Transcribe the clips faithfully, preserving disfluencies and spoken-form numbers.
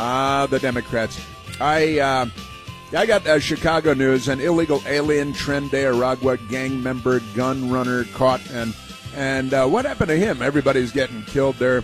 Ah, the Democrats. I uh, I got uh, Chicago news. An illegal alien Tren de Aragua gang member, gun runner caught. And, and uh, what happened to him? Everybody's getting killed there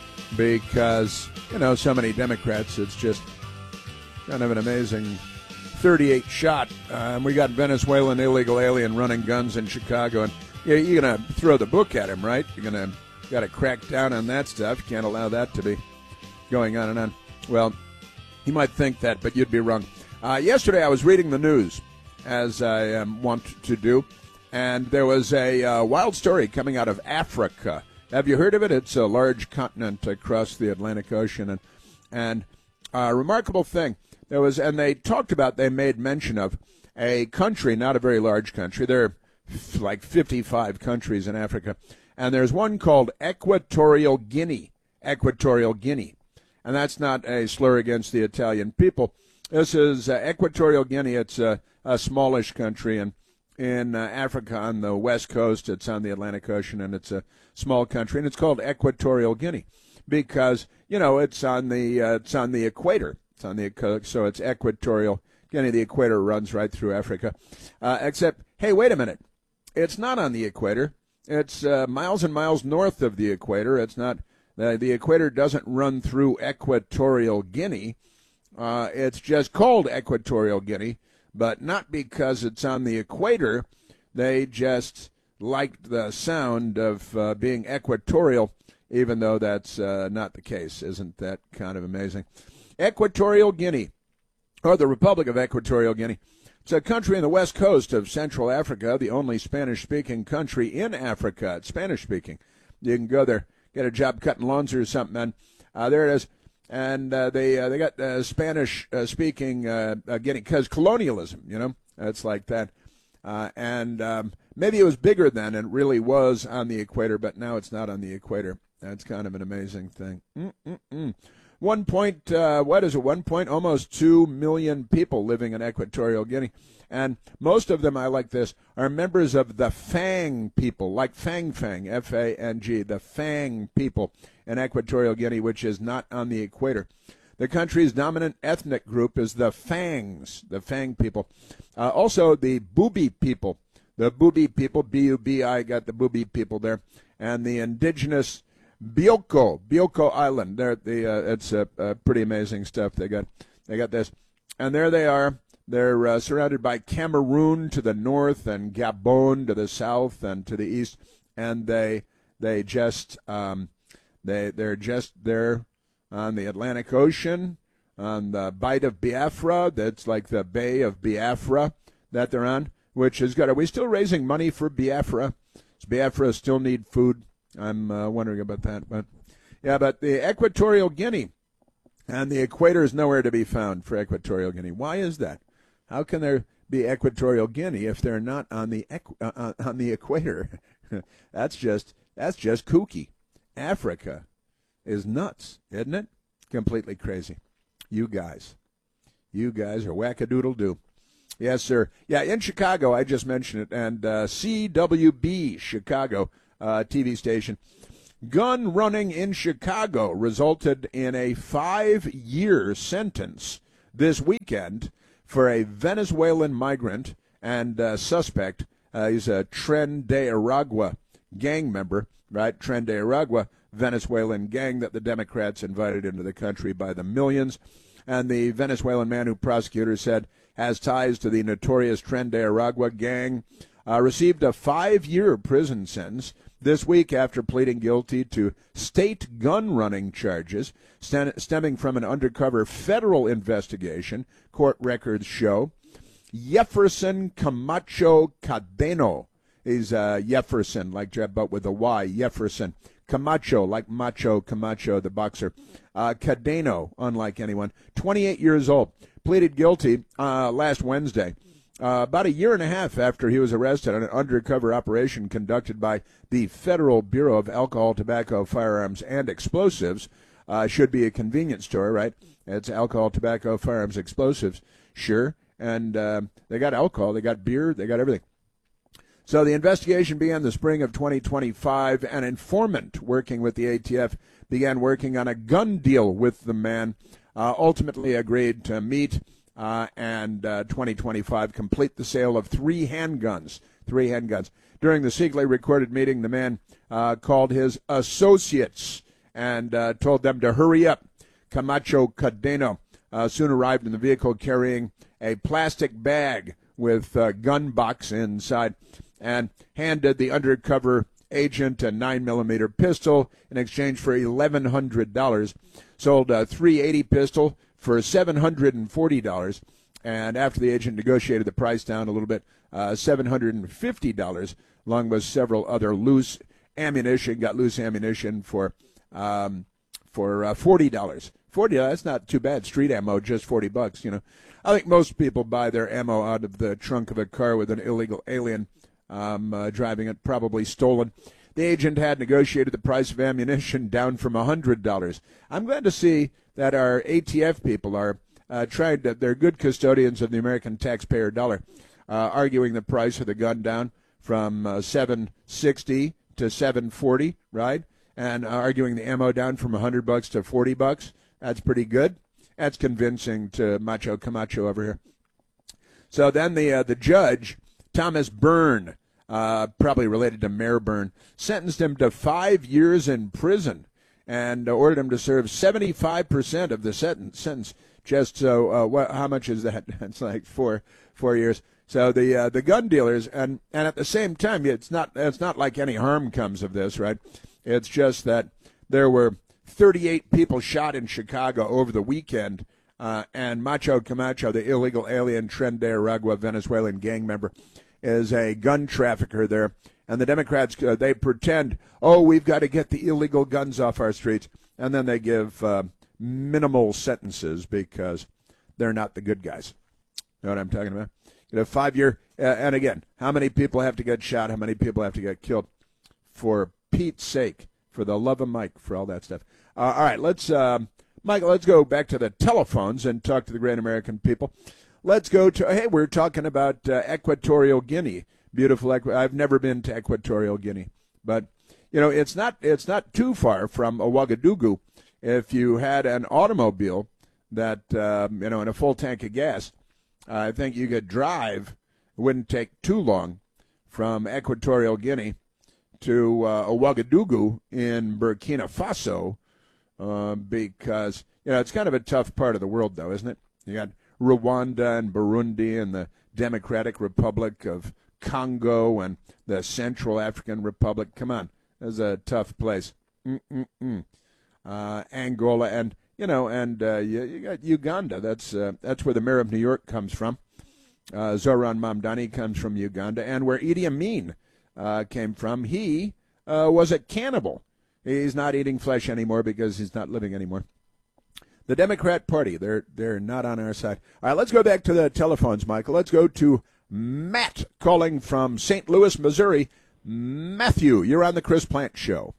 because, you know, so many Democrats. It's just kind of an amazing thirty-eight shot. Uh, and we got Venezuelan illegal alien running guns in Chicago. And you know, you're going to throw the book at him, right? You're going to got to crack down on that stuff. You can't allow that to be going on and on. Well, you might think that, but you'd be wrong. Uh, yesterday I was reading the news, as I um, want to do, and there was a uh, wild story coming out of Africa. Have you heard of it? It's a large continent across the Atlantic Ocean, and and a remarkable thing. There was, and they talked about, they made mention of a country, not a very large country. There are f- like fifty-five countries in Africa, and there's one called Equatorial Guinea. Equatorial Guinea. And that's not a slur against the Italian people. This is uh, Equatorial Guinea. It's a, a smallish country in, in uh, Africa on the west coast. It's on the Atlantic Ocean, and it's a small country. And it's called Equatorial Guinea because, you know, it's on the uh, it's on the equator. It's on the so it's Equatorial Guinea. The equator runs right through Africa. Uh, except, hey, wait a minute. It's not on the equator. It's uh, miles and miles north of the equator. It's not. The, the equator doesn't run through Equatorial Guinea. Uh, it's just called Equatorial Guinea, but not because it's on the equator. They just liked the sound of uh, being equatorial, even though that's uh, not the case. Isn't that kind of amazing? Equatorial Guinea, or the Republic of Equatorial Guinea. It's a country on the west coast of Central Africa, the only Spanish-speaking country in Africa. It's Spanish-speaking. You can go there. Get a job cutting lawns or something, and uh, there it is. And uh, they uh, they got uh, Spanish uh, speaking uh, uh, getting because colonialism, you know, it's like that. Uh, and um, maybe it was bigger then, and really was on the equator, but now it's not on the equator. That's kind of an amazing thing. Mm-mm-mm. One point, uh, what is it? One point, almost two million people living in Equatorial Guinea. And most of them, I like this, are members of the Fang people, like Fang Fang, F A N G, the Fang people in Equatorial Guinea, which is not on the equator. The country's dominant ethnic group is the Fangs, the Fang people. Uh, also, the Bubi people, the Bubi people, B U B I, got the Bubi people there, and the indigenous Bioko, Bioko Island. They're the, uh, it's uh, uh, pretty amazing stuff. They got, they got this. And there they are. They're uh, surrounded by Cameroon to the north and Gabon to the south and to the east, and they they just um, they they're just there on the Atlantic Ocean, on the Bight of Biafra. That's like the Bay of Biafra that they're on, which is good. Are we still raising money for Biafra? Does Biafra still need food? I'm uh, wondering about that, but yeah, but the Equatorial Guinea and the equator is nowhere to be found for Equatorial Guinea. Why is that? How can there be Equatorial Guinea if they're not on the equ- uh, on the equator? that's just that's just kooky. Africa is nuts, isn't it? Completely crazy. You guys, you guys are wackadoodle-doo. Yes, sir. Yeah, in Chicago, I just mentioned it, and uh, C W B Chicago uh, T V station. Gun running in Chicago resulted in a five-year sentence this weekend for a Venezuelan migrant and uh, suspect. Uh, he's a Tren de Aragua gang member, right? Tren de Aragua, Venezuelan gang that the Democrats invited into the country by the millions. And the Venezuelan man who prosecutors said has ties to the notorious Tren de Aragua gang uh, received a five-year prison sentence this week after pleading guilty to state gun-running charges stem- stemming from an undercover federal investigation, court records show. Jefferson Camacho Cadeno. He's uh, Jefferson, like Jeb, but with a Y, Jefferson. Camacho, like Macho Camacho, the boxer. Uh, Cadeno, unlike anyone. twenty-eight years old. Pleaded guilty uh, last Wednesday. Uh, about a year and a half after he was arrested on an undercover operation conducted by the Federal Bureau of Alcohol, Tobacco, Firearms, and Explosives. Uh, should be a convenience store, right? It's alcohol, tobacco, firearms, explosives. Sure. And uh, they got alcohol, they got beer, they got everything. So the investigation began the spring of twenty twenty-five. An informant working with the A T F began working on a gun deal with the man uh, ultimately agreed to meet uh, and uh, twenty twenty-five complete the sale of three handguns. Three handguns. During the secretly recorded meeting, the man uh, called his associates and uh, told them to hurry up. Camacho Cadeno uh, soon arrived in the vehicle carrying a plastic bag with a gun box inside and handed the undercover agent a nine millimeter pistol in exchange for eleven hundred dollars. Sold a three eighty pistol for seven hundred forty dollars. And after the agent negotiated the price down a little bit, uh, seven hundred fifty dollars, along with several other loose ammunition, got loose ammunition for um, for uh, forty dollars. forty dollars, that's not too bad. Street ammo, just forty bucks, you know. I think most people buy their ammo out of the trunk of a car with an illegal alien um, uh, driving it, probably stolen. The agent had negotiated the price of ammunition down from one hundred dollars. I'm glad to see that our A T F people are uh, trying to, they're good custodians of the American taxpayer dollar, uh, arguing the price of the gun down from uh, seven sixty to seven forty, right? And uh, arguing the ammo down from one hundred bucks to forty bucks. That's pretty good. That's convincing to Macho Camacho over here. So then the uh, the judge, Thomas Byrne, uh, probably related to Mayor Byrne, sentenced him to five years in prison and ordered him to serve seventy-five percent of the sentence. sentence just so, uh, what, how much is that? It's like four four years. So the uh, the gun dealers, and, and at the same time, it's not it's not like any harm comes of this, right? It's just that there were thirty-eight people shot in Chicago over the weekend, uh, and Macho Camacho, the illegal alien Tren de Aragua Venezuelan gang member, is a gun trafficker there. And the Democrats, uh, they pretend, oh, we've got to get the illegal guns off our streets, and then they give uh, minimal sentences because they're not the good guys. You know what I'm talking about? You know, five-year, uh, and again, how many people have to get shot, how many people have to get killed? For Pete's sake, for the love of Mike, for all that stuff. Uh, all right, let's, um, Michael, let's go back to the telephones and talk to the great American people. Let's go to, hey, we're talking about uh, Equatorial Guinea. Beautiful. I've never been to Equatorial Guinea, but, you know, it's not it's not too far from Ouagadougou. If you had an automobile that, um, you know, and a full tank of gas, uh, I think you could drive. It wouldn't take too long from Equatorial Guinea to uh, Ouagadougou in Burkina Faso, uh, because, you know, it's kind of a tough part of the world, though, isn't it? You got Rwanda and Burundi and the Democratic Republic of Congo and the Central African Republic. Come on, this is a tough place. Mm-mm-mm. Uh, Angola and, you know, and uh, you, you got Uganda. That's uh, that's where the mayor of New York comes from. Uh, Zoran Mamdani comes from Uganda, and where Idi Amin uh, came from, he uh, was a cannibal. He's not eating flesh anymore because he's not living anymore. The Democrat Party, they're they're not on our side. All right, let's go back to the telephones, Michael. Let's go to Matt calling from Saint Louis, Missouri. Matthew, you're on the Chris Plante Show.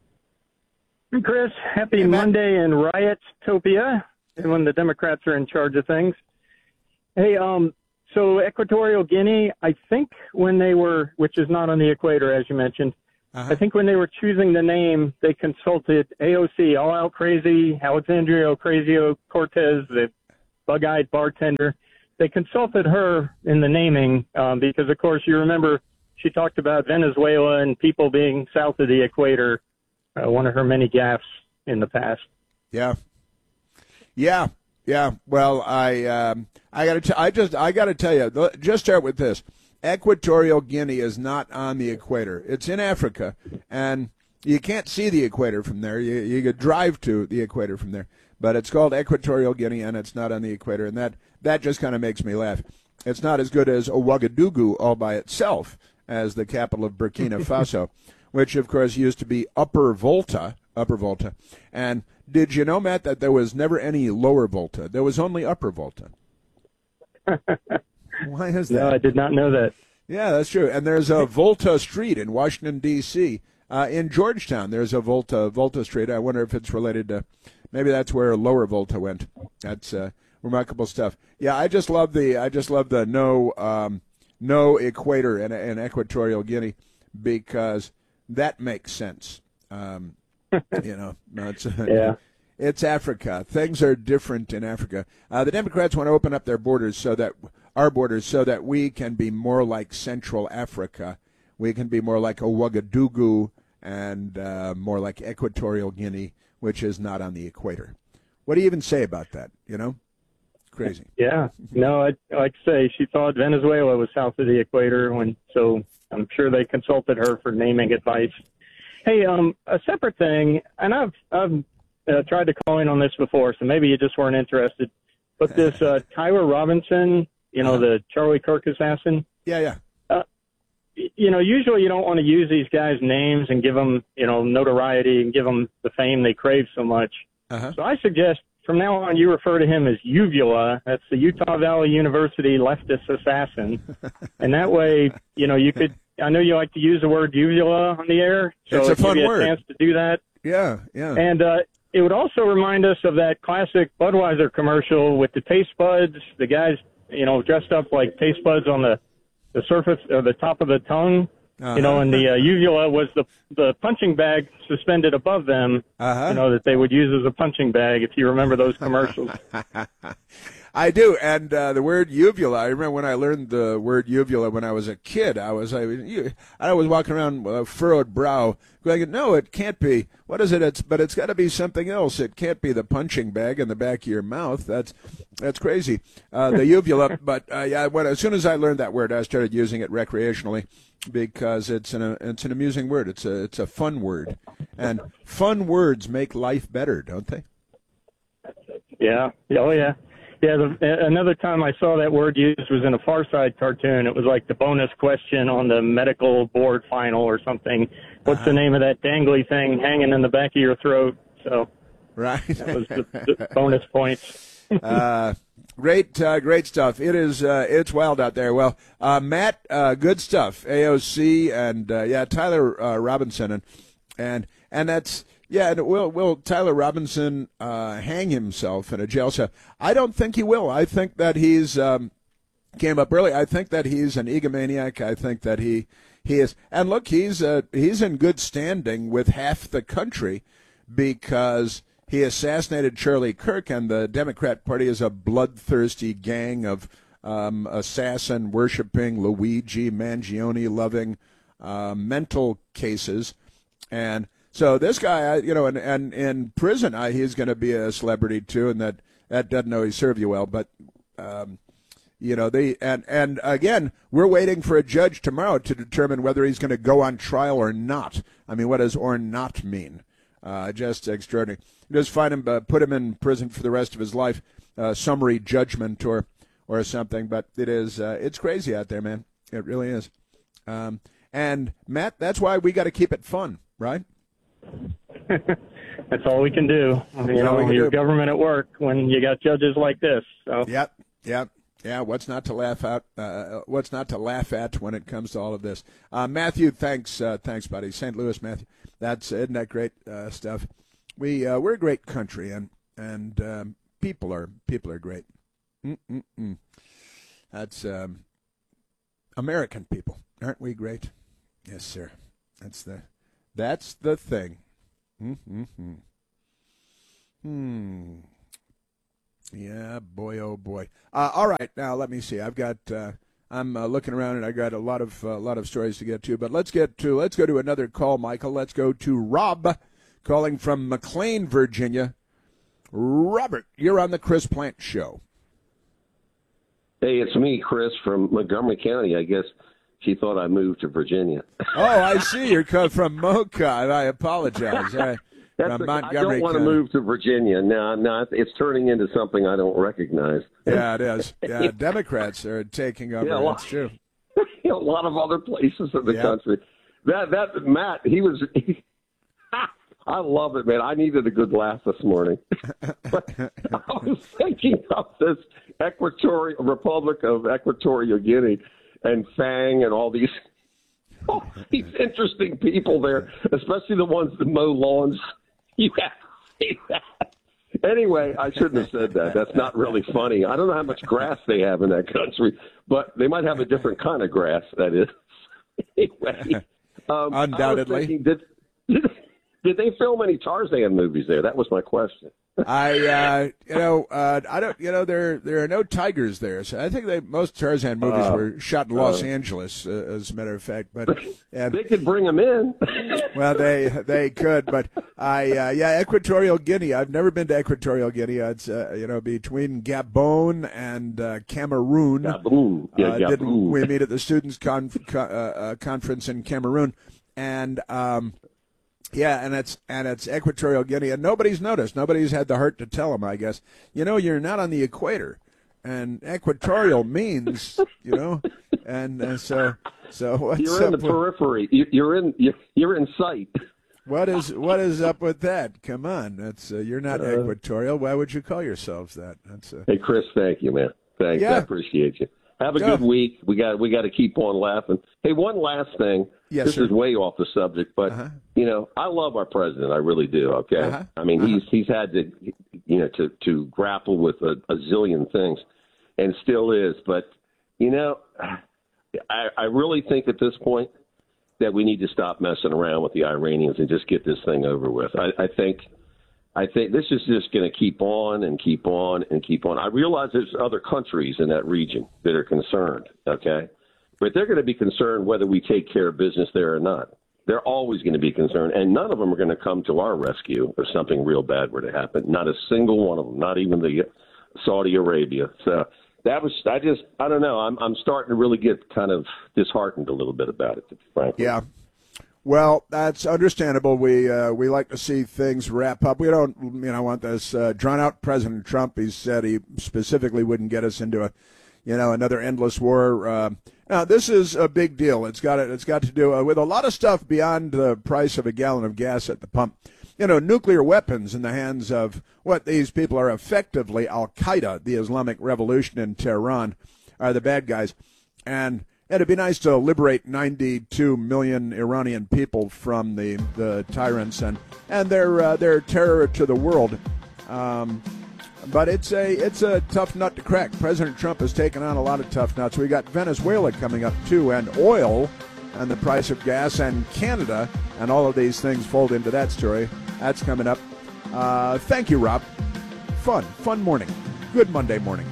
Hey, Chris. Happy hey, Monday in Riotopia, when the Democrats are in charge of things. Hey, um, so Equatorial Guinea, I think when they were, which is not on the equator, as you mentioned, uh-huh. I think when they were choosing the name, they consulted A O C, All Out Crazy, Alexandria Ocasio-Cortez, the bug-eyed bartender. They consulted her in the naming um, because, of course, you remember she talked about Venezuela and people being south of the equator, uh, one of her many gaffes in the past. Yeah. Yeah. Yeah. Well, I um, I got to I just I got to tell you, just start with this. Equatorial Guinea is not on the equator. It's in Africa, and you can't see the equator from there. You you could drive to the equator from there, but it's called Equatorial Guinea, and it's not on the equator, and that, that just kind of makes me laugh. It's not as good as Ouagadougou all by itself as the capital of Burkina Faso, which, of course, used to be Upper Volta, Upper Volta. And did you know, Matt, that there was never any Lower Volta? There was only Upper Volta. Why is that? No, I did not know that. Yeah, that's true. And there's a Volta Street in Washington, D C Uh, in Georgetown, there's a Volta Volta Street. I wonder if it's related to, maybe that's where Lower Volta went. That's uh, remarkable stuff. Yeah, I just love the I just love the no um, no equator in, in Equatorial Guinea because that makes sense. Um, you know, no, it's, yeah. it's Africa. Things are different in Africa. Uh, the Democrats want to open up their borders so that our borders so that we can be more like Central Africa. We can be more like Ouagadougou and uh, more like Equatorial Guinea, which is not on the equator. What do you even say about that? You know, crazy. Yeah, no, I like to say she thought Venezuela was south of the equator, when so I'm sure they consulted her for naming advice. Hey, um, a separate thing, and I've I've uh, tried to call in on this before, so maybe you just weren't interested. But this uh, Tyler Robinson, you know, uh-huh. the Charlie Kirk assassin. Yeah, yeah. Uh, you know, usually you don't want to use these guys' names and give them, you know, notoriety and give them the fame they crave so much. Uh-huh. So I suggest from now on you refer to him as Uvula. That's the Utah Valley University leftist assassin. And that way, you know, you could, I know you like to use the word uvula on the air. So it's a fun give you word. A chance to do that. Yeah, yeah. And uh, it would also remind us of that classic Budweiser commercial with the taste buds, the guys, you know, dressed up like taste buds on the, the surface or the top of the tongue. Uh-huh. You know, and the uh, uvula was the the punching bag suspended above them, uh-huh. you know, that they would use as a punching bag, if you remember those commercials. I do, and uh, the word uvula, I remember when I learned the word uvula when I was a kid, I was I, I was walking around with a furrowed brow going, no, it can't be. What is it? It's, but it's got to be something else. It can't be the punching bag in the back of your mouth. That's that's crazy. Uh, the uvula, but uh, yeah, when, as soon as I learned that word, I started using it recreationally, because it's an it's an amusing word. It's a it's a fun word, and fun words make life better, don't they? Yeah. Oh yeah. Yeah. The, another time I saw that word used was in a Far Side cartoon. It was like the bonus question on the medical board final or something. What's uh-huh. the name of that dangly thing hanging in the back of your throat? So right. That was the, the bonus points. uh, Great, uh, great stuff. It is, uh, it's wild out there. Well, uh, Matt, uh, good stuff. A O C and uh, yeah, Tyler uh, Robinson, and and and that's yeah. And will will Tyler Robinson uh, hang himself in a jail cell? I don't think he will. I think that he's um, came up early. I think that he's an egomaniac. I think that he he is. And look, he's uh, he's in good standing with half the country, because he assassinated Charlie Kirk, and the Democrat Party is a bloodthirsty gang of um, assassin-worshipping, Luigi Mangione-loving uh, mental cases. And so this guy, you know, and, and in prison, I, he's going to be a celebrity too, and that, that doesn't always serve you well. But, um, you know, they and, and again, we're waiting for a judge tomorrow to determine whether he's going to go on trial or not. I mean, what does or not mean? Uh, just extraordinary. Just find him, uh, put him in prison for the rest of his life, uh, summary judgment or or something. But it is, uh, it's crazy out there, man. It really is. Um, and Matt, that's why we got to keep it fun, right? That's all we can do. You know, your do. government at work when you got judges like this. So. Yep, yep. Yeah, what's not to laugh at? Uh, what's not to laugh at when it comes to all of this? Uh, Matthew, thanks, uh, thanks, buddy. Saint Louis, Matthew. That's isn't that great uh, stuff? We uh, we're a great country, and and um, people are people are great. Mm-mm-mm. That's um, American people, aren't we great? Yes, sir. That's the that's the thing. Mm-hmm. Hmm. Yeah, boy, oh boy. Uh, all right, now let me see. I've got. Uh, I'm uh, looking around, and I got a lot of a uh, lot of stories to get to. But let's get to let's go to another call, Michael. Let's go to Rob, calling from McLean, Virginia. Robert, you're on the Chris Plant Show. Hey, it's me, Chris, from Montgomery County. I guess she thought I moved to Virginia. Oh, I see. You're coming from Mocha. I apologize. I, That's from a, Montgomery I don't want County. to move to Virginia. No, no, it's turning into something I don't recognize. Yeah, it is. Yeah, Democrats are taking over. Yeah, That's lot, true. A lot of other places in the yeah. country. That that Matt, he was. He, I love it, man. I needed a good laugh this morning. But I was thinking of this Equatorial Republic of Equatorial Guinea and Fang and all these all these interesting people there, especially the ones that mow lawns. You have to see that. Anyway, I shouldn't have said that. That's not really funny. I don't know how much grass they have in that country, but they might have a different kind of grass, that is. Anyway, um, undoubtedly. I was thinking, did, did, did they film any Tarzan movies there? That was my question. I, uh, you know, uh, I don't, you know, there there are no tigers there. So I think they most Tarzan movies Uh, were shot in Los uh, Angeles, uh, as a matter of fact. But um, They could bring them in. well, they they could, but I, uh, yeah, Equatorial Guinea. I've never been to Equatorial Guinea. It's, uh, you know, between Gabon and uh, Cameroon. Gabon. Yeah, Uh, didn't Gabon. we meet at the students' conf- co- uh, uh, conference in Cameroon, and um, yeah, and it's and it's Equatorial Guinea, and nobody's noticed. Nobody's had the heart to tell them. I guess you know you're not on the equator, and equatorial means you know, and, and so so what's You're in up the with, periphery. You- You're in. You're you're in sight. what is what is up with that? Come on, that's uh, you're not Uh, equatorial. Why would you call yourselves that? That's uh, Hey, Chris, thank you, man. Thanks. Yeah. I appreciate you. Have a Yeah. good week. We got we got to keep on laughing. Hey, one last thing. Yes, this sir. is way off the subject, but Uh-huh. you know, I love our president. I really do. Okay. Uh-huh. I mean, he's he's had to, you know, to to grapple with a, a zillion things, and still is. But you know, I I really think at this point that we need to stop messing around with the Iranians and just get this thing over with. I, I think. I think this is just going to keep on and keep on and keep on. I realize there's other countries in that region that are concerned, okay? But they're going to be concerned whether we take care of business there or not. They're always going to be concerned, and none of them are going to come to our rescue if something real bad were to happen. Not a single one of them, not even the Saudi Arabia. So that was, I just, I don't know. I'm, I'm starting to really get kind of disheartened a little bit about it, frankly. yeah. Well, that's understandable. We uh, we like to see things wrap up. We don't, you know, want this uh, drawn out. President Trump, he said he specifically wouldn't get us into a, you know, another endless war. Uh, now, this is a big deal. It's got it's got to do uh, with a lot of stuff beyond the price of a gallon of gas at the pump. You know, nuclear weapons in the hands of what these people are effectively Al Qaeda, the Islamic Revolution in Tehran, are the bad guys, and. It'd be nice to liberate ninety-two million Iranian people from the, the tyrants and and their uh, their terror to the world. Um, but it's a it's a tough nut to crack. President Trump has taken on a lot of tough nuts. We got Venezuela coming up too, and oil, and the price of gas, and Canada, and all of these things fold into that story. That's coming up. Uh, thank you, Rob. Fun, fun morning. Good Monday morning.